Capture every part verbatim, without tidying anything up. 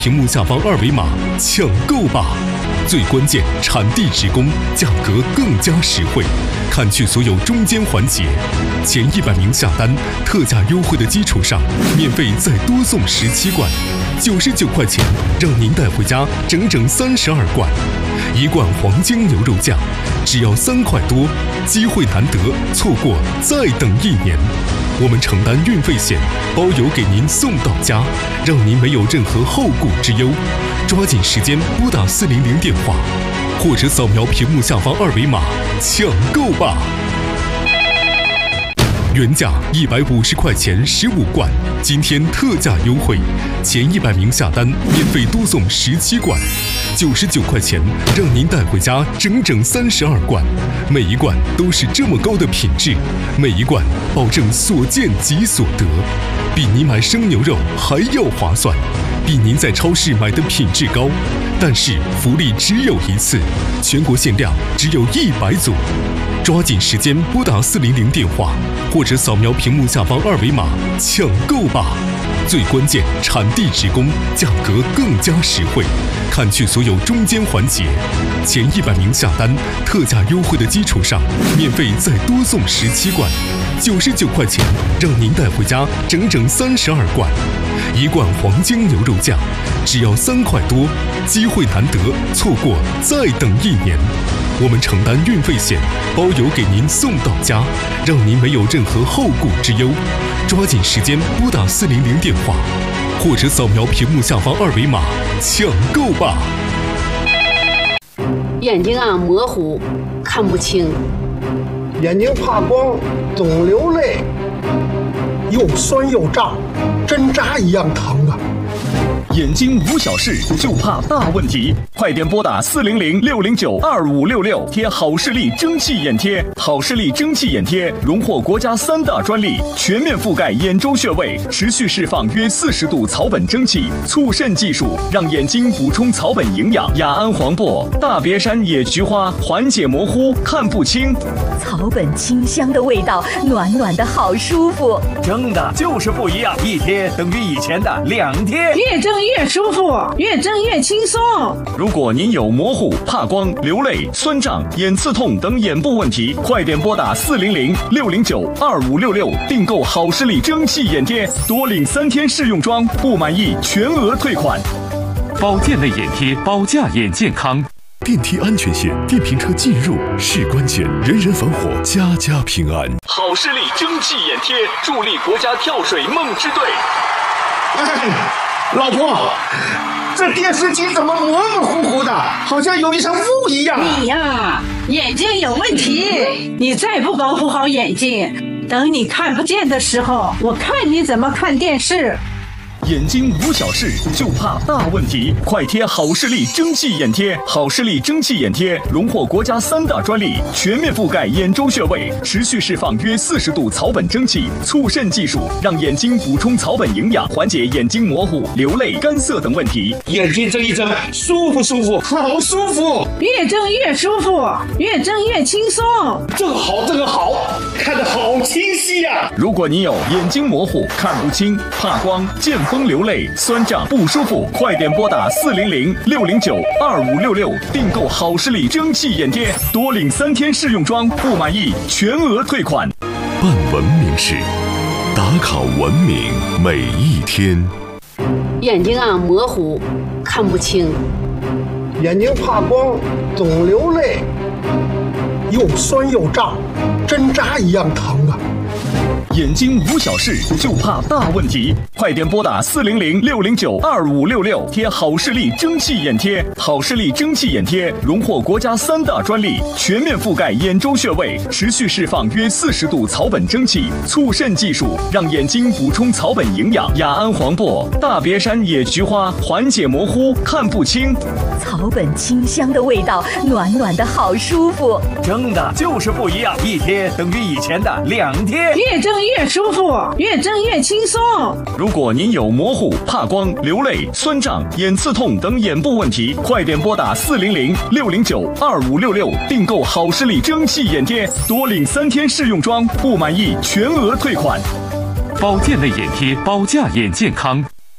屏幕下方二维码抢购吧！最关键，产地直供，价格更加实惠，砍去所有中间环节。前一百名下单，特价优惠的基础上，免费再多送十七罐，九十九块钱，让您带回家整整三十二罐。一罐黄金牛肉酱，只要三块多，机会难得，错过再等一年。我们承担运费险，包邮给您送到家，让您没有任何后顾之忧。抓紧时间拨打四零零电话，或者扫描屏幕下方二维码抢购吧！原价一百五十块钱十五罐，今天特价优惠，前一百名下单免费多送十七罐，九十九块钱让您带回家整整三十二罐，每一罐都是这么高的品质，每一罐保证所见即所得，比你买生牛肉还要划算，比您在超市买的品质高。但是福利只有一次，全国限量只有一百组，抓紧时间拨打四零零电话，或者扫描屏幕下方二维码抢购吧！最关键，产地直供，价格更加实惠，砍去所有中间环节。前一百名下单，特价优惠的基础上，免费再多送十七罐，九十九块钱，让您带回家整整三十二罐。一罐黄金牛肉酱，只要三块多，机会难得，错过再等一年。我们承担运费险，包邮给您送到家，让您没有任何后顾之忧。抓紧时间拨打四零零电话，或者扫描屏幕下方二维码抢购吧！ 眼睛啊模糊，看不清； 眼睛怕光，总流泪，又酸又胀，针扎一样疼啊！ 眼睛无小事，就怕大问题。快点拨打四零零六零九二五六六，贴好视力蒸汽眼贴。好视力蒸汽眼贴荣获国家三大专利，全面覆盖眼周穴位，持续释放约四十度草本蒸汽，促渗技术让眼睛补充草本营养。雅安黄柏、大别山野菊花缓解模糊，看不清。 草本清香的味道，暖暖的好舒服。 蒸的就是不一样，一贴等于以前的两贴。 越蒸越舒服，越蒸越轻松。 如果您有模糊、怕光、流泪、酸胀、眼刺痛等眼部问题，快点拨打四零零六零九二五六六订购好视力蒸汽眼贴，多领三天试用装，不满意全额退款。 保健类眼贴，保驾眼健康。 电梯安全线，电瓶车进入是关键，人人防火，家家平安。 好视力蒸汽眼贴，助力国家跳水梦之队。 哎，老婆，这电视机怎么模模糊糊的，好像有一层雾一样？ 你呀，眼睛有问题，你再不保护好眼睛，等你看不见的时候，我看你怎么看电视。 眼睛无小事，就怕大问题。快贴好视力蒸汽眼贴。好视力蒸汽眼贴荣获国家三大专利，全面覆盖眼周穴位，持续释放约四十度草本蒸汽，促渗技术让眼睛补充草本营养，缓解眼睛模糊、流泪、干涩等问题。 眼睛睁一睁，舒服舒服，好舒服。 越睁越舒服，越睁越轻松。 这个好，这个好，看得好清晰呀、啊！ 如果你有眼睛模糊、看不清、怕光、见风流泪、酸胀不舒服，快点拨打四零零六零九二五六六订购好视力蒸汽眼贴，多领三天试用装，不满意全额退款。 办文明事，打卡文明每一天。 眼睛啊模糊，看不清； 眼睛怕光，总流泪，又酸又胀，针扎一样疼啊！ 眼睛无小事，就怕大问题。快点拨打四零零六零九二五六六，贴好视力蒸汽眼贴。好视力蒸汽眼贴荣获国家三大专利，全面覆盖眼周穴位，持续释放约四十度草本蒸汽，促渗技术让眼睛补充草本营养。雅安黄柏、大别山野菊花缓解模糊，看不清。 草本清香的味道，暖暖的好舒服。 蒸的就是不一样，一贴等于以前的两贴。 越蒸越舒服，越蒸越轻松。 如果您有模糊、怕光、流泪、酸胀、眼刺痛等眼部问题，快点拨打四零零六零九二五六六订购好视力蒸汽眼贴，多领三天试用装，不满意全额退款。 保健类眼贴，保驾眼健康。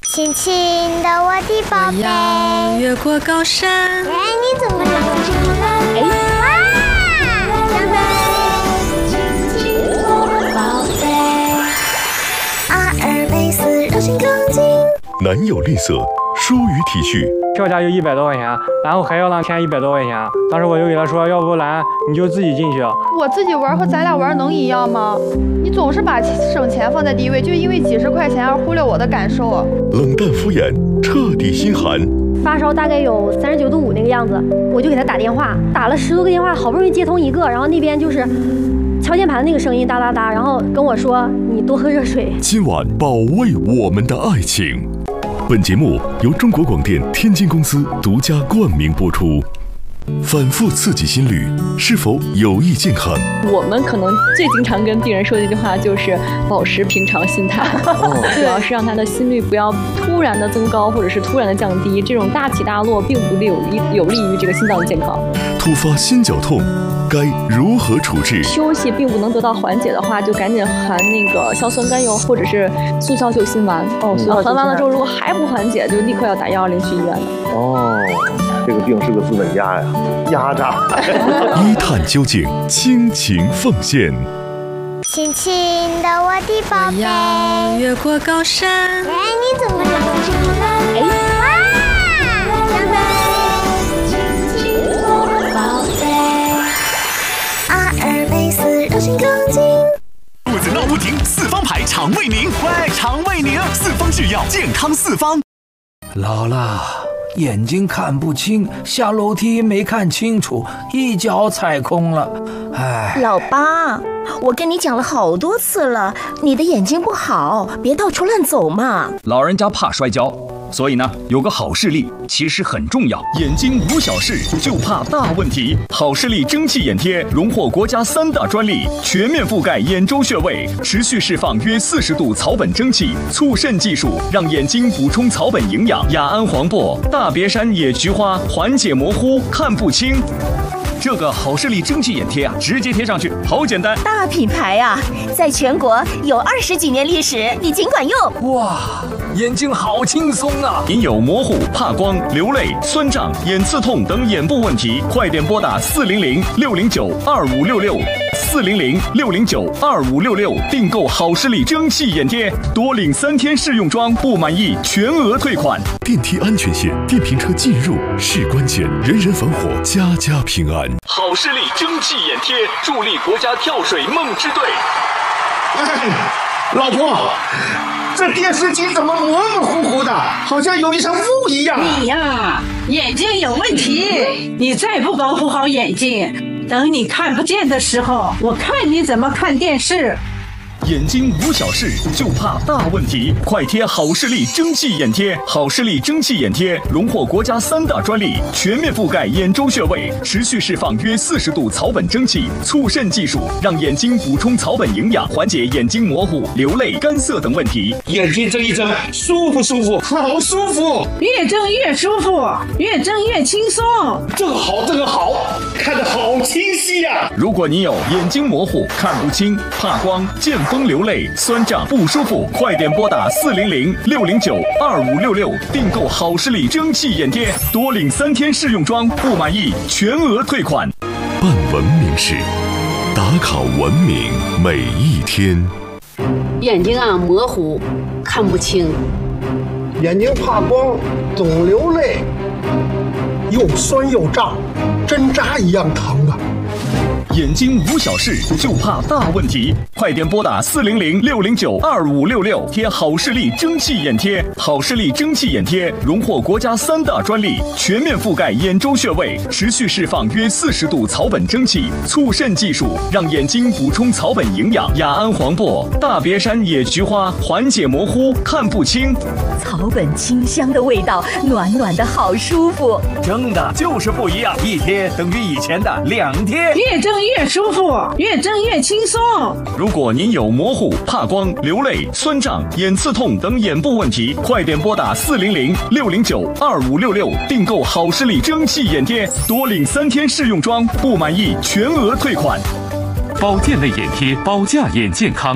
轻轻的我的宝贝， 要越过高山。 哎，你怎么这么这么哎？哇！长辈，轻轻的我的宝贝。阿尔卑斯柔性钢筋。 男友吝啬，疏于体恤。 票价就一百多块钱，然后还要让添一百多块钱。当时我就给他说，要不然你就自己进去。 我自己玩和咱俩玩能一样吗？你总是把省钱放在第一位，就因为几十块钱而忽略我的感受。 冷淡敷衍，彻底心寒。 发烧大概有三十九度五那个样子，我就给他打电话，打了十多个电话，好不容易接通一个，然后那边就是敲键盘那个声音哒哒哒，然后跟我说你多喝热水。 今晚保卫我们的爱情。本节目由中国广电天津公司独家冠名播出。反复刺激心率是否有益健康？ 我们可能最经常跟病人说的一句话就是保持平常心态，哦、主要是让他的心率不要突然的增高或者是突然的降低，这种大起大落并不利有利有利于这个心脏的健康。 突发心绞痛该如何处置？ 休息并不能得到缓解的话，就赶紧含那个硝酸甘油或者是速效救心丸。哦，嗯、含完了之后，如果还不缓解，就立刻要打一二零去医院的。 哦。这个病是个资本家呀，压榨。 一探究竟，倾情奉献。 轻轻的我的宝贝， 要越过高山。 哎，你怎么这么这么哎？哇！长辈，轻轻的我的宝贝。阿尔卑斯柔性钢筋。 肚子闹不停，四方牌肠胃宁，喂，肠胃宁，四方制药，健康四方。 老了。眼睛看不清，下楼梯没看清楚，一脚踩空了。哎， 老八，我跟你讲了好多次了，你的眼睛不好，别到处乱走嘛。 老人家怕摔跤，所以呢，有个好视力其实很重要。眼睛无小事，就怕大问题。好视力蒸汽眼贴荣获国家三大专利，全面覆盖眼周穴位，持续释放约四十度草本蒸汽，促渗技术让眼睛补充草本营养。雅安黄柏、大别山野菊花缓解模糊，看不清。这个好视力蒸汽眼贴啊，直接贴上去，好简单。 大品牌啊，在全国有二十几年历史，你尽管用。 哇，眼睛好轻松啊！ 您有模糊、怕光、流泪、酸胀、眼刺痛等眼部问题，快点拨打四零零六零九二五六六四零零六零九二五六六订购好视力蒸汽眼贴，多领三天试用装，不满意全额退款。 电梯安全线，电瓶车进入是关键，人人防火，家家平安。 好视力蒸汽眼贴助力国家跳水梦之队。 哎，老婆，这电视机怎么模模糊糊的，好像有一层雾一样？ 你呀，眼睛有问题，你再不保护好眼睛，等你看不见的时候，我看你怎么看电视。 眼睛无小事，就怕大问题。快贴好视力蒸汽眼贴，好视力蒸汽眼贴荣获国家三大专利，全面覆盖眼周穴位，持续释放约四十度草本蒸汽，促渗技术让眼睛补充草本营养，缓解眼睛模糊、流泪、干涩等问题。 眼睛睁一睁，舒不舒服？好舒服， 越睁越舒服，越睁越轻松。 这个好，这个好，看得好清晰呀、啊！ 如果你有眼睛模糊、看不清、怕光、见风流泪、酸胀不舒服，快点拨打四零零六零九二五六六订购好视力蒸汽眼贴，多领三天试用装，不满意全额退款。 办文明事，打卡文明每一天。 眼睛啊模糊，看不清， 眼睛怕光，总流泪，又酸又胀，针扎一样疼啊！ 眼睛无小事，就怕大问题。快点拨打四零零六零九二五六六贴好视力蒸汽眼贴。好视力蒸汽眼贴荣获国家三大专利，全面覆盖眼周穴位，持续释放约四十度草本蒸汽，促渗技术让眼睛补充草本营养。雅安黄柏、大别山野菊花缓解模糊，看不清。 草本清香的味道，暖暖的好舒服。 蒸的就是不一样，一贴等于以前的两贴。 越蒸越舒服，越蒸越轻松。 如果您有模糊、怕光、流泪、酸胀、眼刺痛等眼部问题，快点拨打四零零六零九二五六六订购好视力蒸汽眼贴，多领三天试用装，不满意全额退款。 保健类眼贴，保驾眼健康。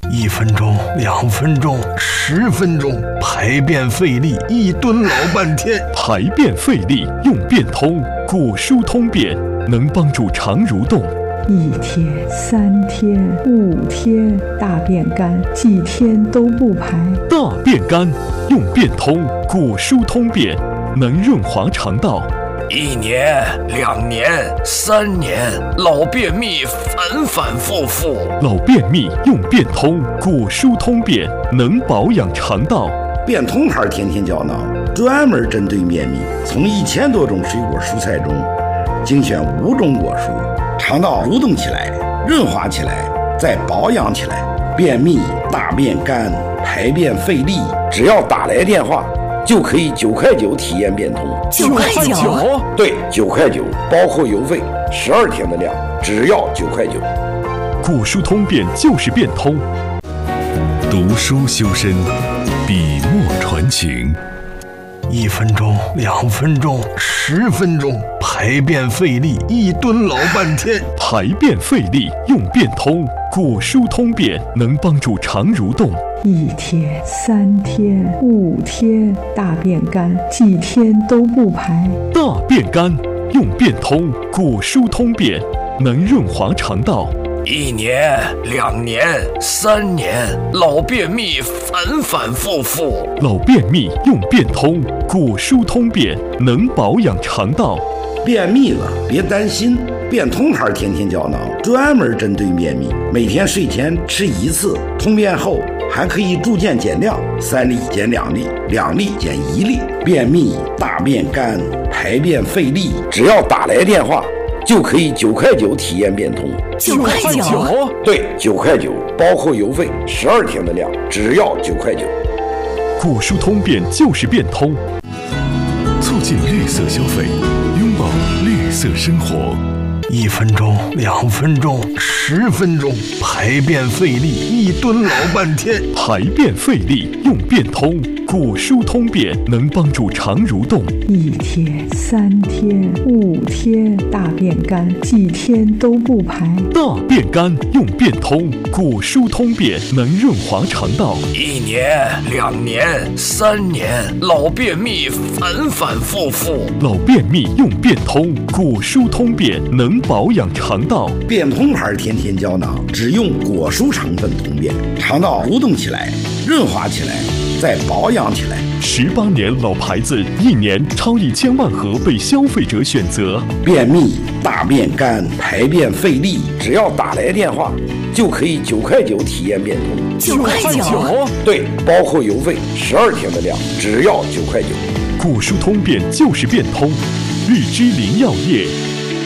一分钟、两分钟、十分钟，排便费力，一蹲老半天。 排便费力用便通，果蔬通便能帮助肠蠕动。 一天、三天、五天，大便干，几天都不排。 大便干用便通，果蔬通便能润滑肠道。 一年、两年、三年，老便秘反反复复。 老便秘用便通，果蔬通便能保养肠道。 便通牌天天胶囊专门针对便秘，从一千多种水果蔬菜中精选五种果蔬，肠道蠕动起来，润滑起来，再保养起来。便秘、大便干、排便费力，只要打来电话就可以九块九体验便通。 九块九？ 对，九块九，包括邮费，十二天的量，只要九块九。 果蔬通便就是便通。读书修身，笔墨传情。 一分钟、两分钟、十分钟，排便费力，一蹲老半天。 排便费力用便通，果蔬通便能帮助肠蠕动。 一天、三天、五天，大便干，几天都不排。 大便干用便通，果蔬通便能润滑肠道。 一年、两年、三年，老便秘反反复复。 老便秘用便通，果蔬通便能保养肠道。 便秘了别担心，便通牌天天胶囊专门针对便秘，每天睡前吃一次，通便后还可以逐渐减量，三粒减两粒，两粒减一粒。便秘、大便干、排便费力，只要打来电话就可以九块九体验便通。 九块九？ 对，九块九，包括邮费，十二天的量，只要九块九。 果蔬通便就是便通，促进绿色消费，拥抱绿色生活。 一分钟、两分钟、十分钟，排便费力，一蹲老半天。 排便费力用便通，果蔬通便能帮助肠蠕动。 一天、三天、五天，大便干，几天都不排。 大便干用便通，果蔬通便能润滑肠道。 一年、两年、三年，老便秘反反复复。 老便秘用便通，果蔬通便能保养肠道。 便通牌天天胶囊只用果蔬成分通便，肠道蠕动起来，润滑起来，再保养起来。 十八年老牌子，一年超一千万盒被消费者选择。 便秘、大便干、排便费力，只要打来电话就可以九块九体验便通。 九块九？ 对，包括邮费，十二天的量，只要九块九。 果蔬通便就是便通，绿之林药业。